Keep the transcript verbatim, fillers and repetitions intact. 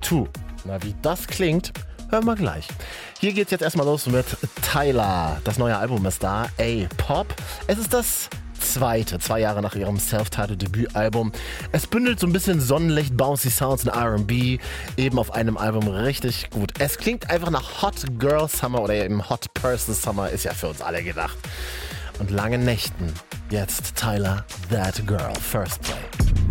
two. Na, wie das klingt, hören wir gleich. Hier geht's jetzt erstmal los mit Tyla. Das neue Album ist da, A-Pop. Es ist das zweite, zwei Jahre nach ihrem Self-Titled-Debütalbum. Es bündelt so ein bisschen Sonnenlicht, bouncy Sounds und R and B eben auf einem Album richtig gut. Es klingt einfach nach Hot Girl Summer oder eben Hot Person Summer, ist ja für uns alle gedacht. Und langen Nächten. Jetzt Tyla, That Girl, First Play.